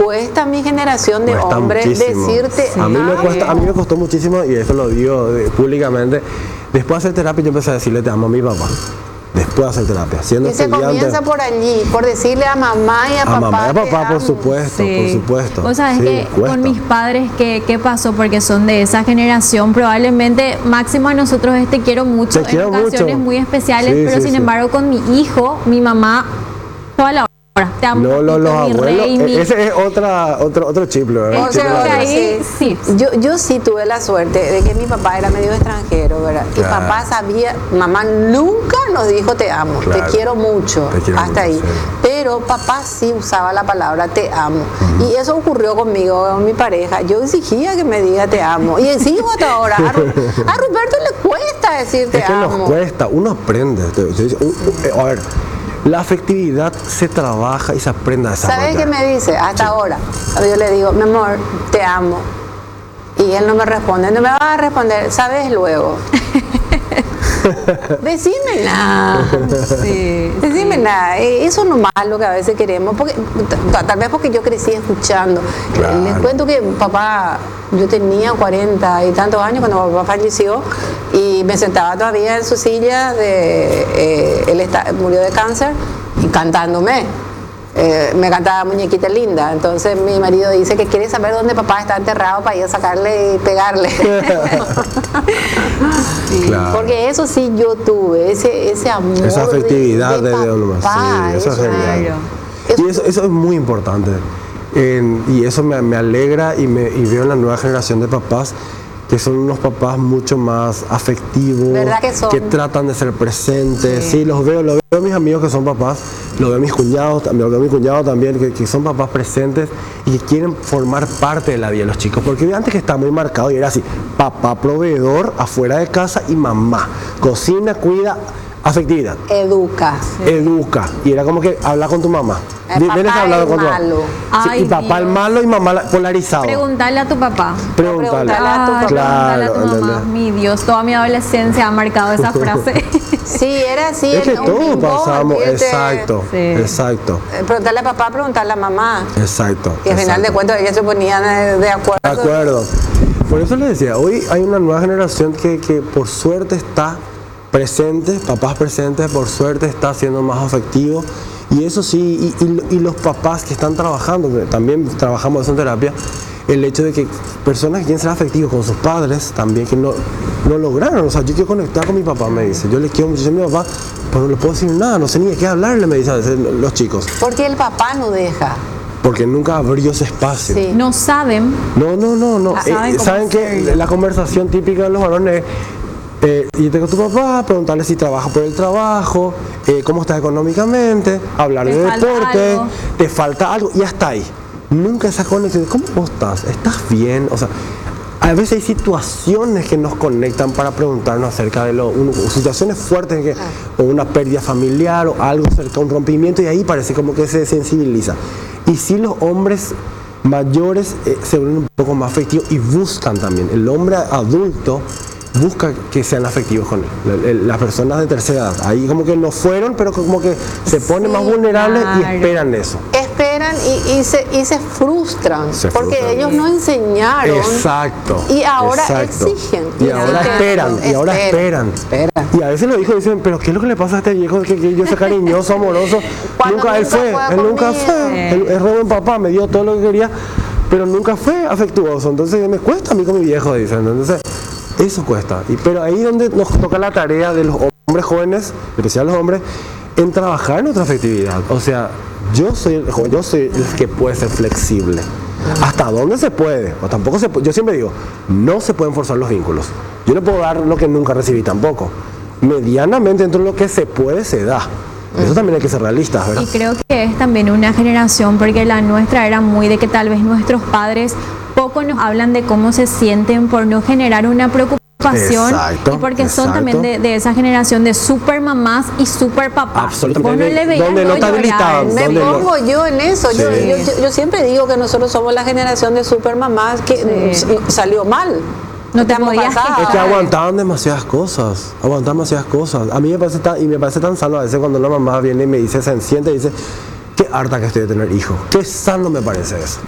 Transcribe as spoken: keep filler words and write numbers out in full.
cuesta a mi generación de Cuesta hombres muchísimo. decirte A mí me amo. cuesta, a mí me costó muchísimo, y eso lo digo eh, públicamente. Después de hacer terapia yo empecé a decirle te amo a mi papá. Después de hacer terapia, siendo Y se estudiante. comienza por allí, por decirle a mamá y a, A papá. mamá y a te papá, por amo. supuesto, Sí. por supuesto. Vos sabés Sí, que cuesta. con mis padres, ¿qué, ¿qué pasó? Porque son de esa generación, probablemente máximo a nosotros es te quiero mucho, Te quiero en ocasiones mucho. muy especiales, Sí, pero sí, sin sí. embargo con mi hijo, mi mamá, toda la hora, te amo, No, los, los papito, mi abuelos, rey, mi... eh, ese es otra, otro, otro chip, ¿verdad? O El chip de sea, la que ahora abuela. ahí sí. Yo, yo sí tuve la suerte de que mi papá era medio extranjero, ¿verdad? Y Claro. papá sabía, mamá nunca nos dijo te amo, Claro. te quiero mucho, Te quiero hasta mucho, ahí. sí. Pero papá sí usaba la palabra te amo. Y eso ocurrió conmigo, con mi pareja. Yo exigía que me diga te amo. Y exijo hasta ahora. A, Ru- a Ruperto le cuesta decir te Es que amo. nos cuesta, uno aprende. Te- te dice, uh, uh, eh, a ver, la afectividad se trabaja y se aprende a desarrollar. ¿Sabes qué me dice? Hasta ahora. Yo le digo, mi amor, te amo. Y él no me responde. No me va a responder, ¿sabes luego? Decime nada. Sí, Decime nada. Eh, Eso no es lo que a veces queremos. Porque, ta- tal vez porque yo crecí escuchando. Claro. Les cuento que papá, yo tenía cuarenta y tantos años cuando papá falleció y me sentaba todavía en su silla. De, eh, él está- murió de cáncer y cantándome. Eh, me cantaba Muñequita Linda. Entonces mi marido dice que quiere saber dónde papá está enterrado para ir a sacarle y pegarle. Sí, Claro. porque eso sí yo tuve, ese, ese amor. Esa afectividad de, de, de uno más. papá, Sí, eso es eso- genial. claro. eso- Y eso, eso es muy importante. En- y eso me, me alegra y, me, y veo en la nueva generación de papás que son unos papás mucho más afectivos, ¿Verdad que son? tratan de ser presentes. Sí, los veo, lo veo a mis amigos que son papás, lo veo a mis cuñados, también, lo veo a mi cuñado también, que, que son papás presentes y que quieren formar parte de la vida de los chicos. Porque antes que estaba muy marcado y era así, papá proveedor afuera de casa y mamá, cocina, cuida, afectividad. Educa. Educa. Y era como que habla con tu mamá. El Vienes papá a hablar el con tu mamá. malo. Sí, Ay, y papá el Dios. malo y mamá la- polarizado. Preguntarle a tu papá. Preguntarle. Preguntarle a tu Ay, papá. preguntarle a tu Claro, mamá. ¿entendés? Mi Dios, toda mi adolescencia ha marcado esa frase. Sí, era así. Es que en un todos rincón, pasamos, fíjate. exacto, Sí. exacto, Eh, Preguntarle a papá, preguntarle a mamá. exacto. Y al final de exacto. cuentas ellos se ponían eh, de acuerdo. De acuerdo. Por eso les decía, hoy hay una nueva generación que, que por suerte está presente, papás presentes, por suerte está siendo más afectivo. Y eso sí, y, y- y los papás que están trabajando, que también trabajamos eso en terapia, el hecho de que personas que quieren ser afectivos con sus padres también, que no, no lograron. O sea, yo quiero conectar con mi papá, me dice. Yo le quiero muchísimo a mi papá, pero no le puedo decir nada, no sé ni de qué hablarle, me dicen a veces los chicos. Porque el papá no deja. Porque nunca abrió ese espacio. Sí. No saben. No, no, no, no. Ah, Eh, saben cómo ¿Saben que hacerlo. la conversación típica de los varones es, eh, y tengo a tu papá, preguntarle si trabaja por el trabajo, eh, cómo estás económicamente, hablar ¿Te de falta deporte, algo? te falta algo, y hasta ahí. Nunca esa conexión, ¿cómo vos estás? ¿Estás bien? O sea, a veces hay situaciones que nos conectan para preguntarnos acerca de lo, un- situaciones fuertes, en que, o una pérdida familiar, o algo cerca de un rompimiento, y ahí parece como que se sensibiliza. Y si los hombres mayores eh, se vuelven un poco más afectivos y buscan también. El hombre adulto busca que sean afectivos con él. La- el- Las personas de tercera edad, ahí como que no fueron, pero como que se ponen más vulnerables y claro. esperan eso. Esperan y, y se, y se frustran. Se porque frustran. ellos no enseñaron. Exacto. Y ahora exacto. exigen. Y ahora Exigen. esperan, y ahora esperan. Esperan. Y a veces los hijos dicen, pero ¿qué es lo que le pasa a este viejo? Que, que yo soy cariñoso, amoroso. Cuando Nunca él nunca fue, fue él nunca conmigo. fue. Él es re buen papá, me dio todo lo que quería, pero nunca fue afectuoso. Entonces me cuesta a mí con mi viejo, dicen. Entonces, eso cuesta. Y, pero ahí es donde nos toca la tarea de los hombres jóvenes, en especial los hombres, en trabajar en nuestra afectividad. O sea, yo soy el joven, yo soy el que puede ser flexible. ¿Hasta dónde se puede? O tampoco se puede. Yo siempre digo, no se pueden forzar los vínculos. Yo no puedo dar lo que nunca recibí tampoco. Medianamente dentro de lo que se puede, se da. Eso también hay que ser realistas, ¿verdad? Y creo que es también una generación, porque la nuestra era muy de que tal vez nuestros padres poco nos hablan de cómo se sienten por no generar una preocupación. Exacto, Y porque son exacto. también de, de esa generación de super mamás y super papás. Absolutamente. Vos no le veías Donde no llorar. habilitaban, Me ¿Dónde no? pongo yo en eso. Yo, Sí. yo, yo- yo siempre digo que nosotros somos la generación de supermamás que Sí. mm, salió mal. No te Estamos podías casadas. Es que quejar. aguantaban demasiadas cosas, aguantaban demasiadas cosas. A mí me parece tan, y me parece tan sano a veces cuando una mamá viene y me dice, se siente y dice, qué harta que estoy de tener hijos. Qué sano me parece eso.